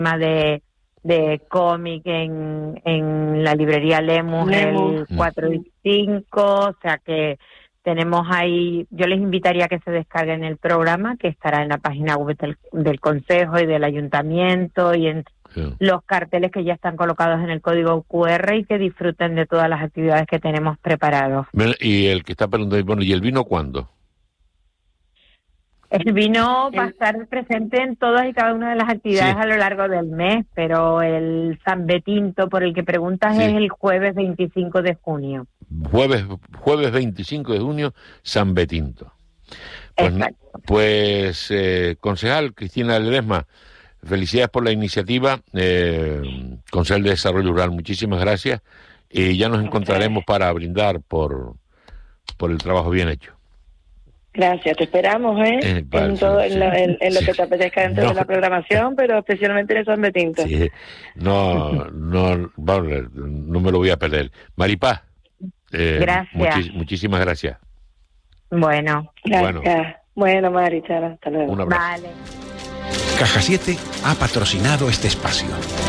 de cómic en la librería Lemus el 4 y 5, o sea que tenemos ahí, yo les invitaría a que se descarguen el programa, que estará en la página web del Consejo y del Ayuntamiento y en los carteles que ya están colocados en el código QR, y que disfruten de todas las actividades que tenemos preparados. Y el que está preguntando, bueno, ¿y el vino cuándo? El vino va a estar presente en todas y cada una de las actividades a lo largo del mes, pero el San Betinto, por el que preguntas, es el jueves 25 de junio. Jueves 25 de junio, San Betinto. Pues concejal Cristina Ledesma, felicidades por la iniciativa, concejal de Desarrollo Rural, muchísimas gracias, y ya nos encontraremos para brindar por el trabajo bien hecho. Gracias, te esperamos, en lo que te apetezca dentro de la programación, pero especialmente en el San Betinto. Sí. No me lo voy a perder. Maripaz, gracias. Muchísimas gracias. Bueno, gracias. Bueno, Mari, hasta luego. Un abrazo. Vale. Caja 7 ha patrocinado este espacio.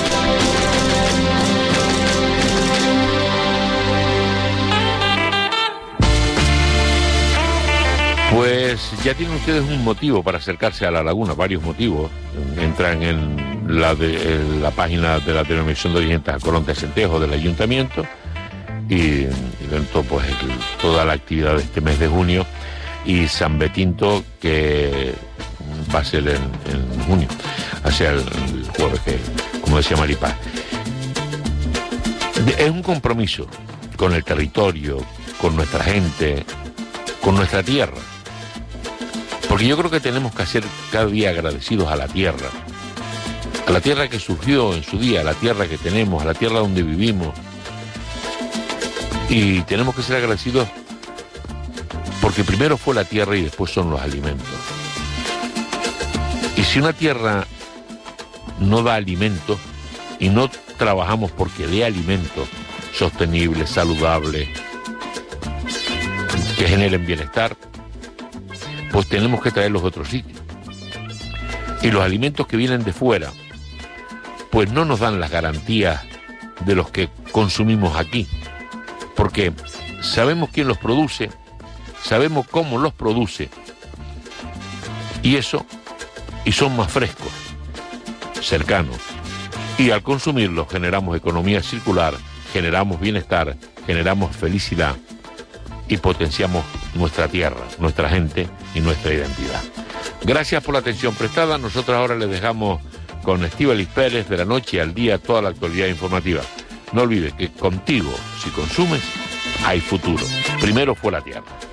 Pues ya tienen ustedes un motivo para acercarse a la laguna, varios motivos. Entran en la página de la denominación de origen Colón de Centejo del Ayuntamiento y ven toda la actividad de este mes de junio, y San Betinto, que va a ser en junio, hacia el jueves, que, como decía Maripaz. Es un compromiso con el territorio, con nuestra gente, con nuestra tierra. Porque yo creo que tenemos que ser cada día agradecidos a la tierra que surgió en su día, a la tierra que tenemos, a la tierra donde vivimos. Y tenemos que ser agradecidos porque primero fue la tierra y después son los alimentos. Y si una tierra no da alimento y no trabajamos porque dé alimento sostenible, saludable, que generen bienestar, pues tenemos que traerlos a otros sitios. Y los alimentos que vienen de fuera, pues no nos dan las garantías de los que consumimos aquí, porque sabemos quién los produce, sabemos cómo los produce, y son más frescos, cercanos, y al consumirlos generamos economía circular, generamos bienestar, generamos felicidad y potenciamos nuestra tierra, nuestra gente y nuestra identidad. Gracias por la atención prestada. Nosotros ahora les dejamos con Estíbaliz Pérez, de la noche al día, toda la actualidad informativa. No olvides que contigo, si consumes, hay futuro. Primero fue la tierra.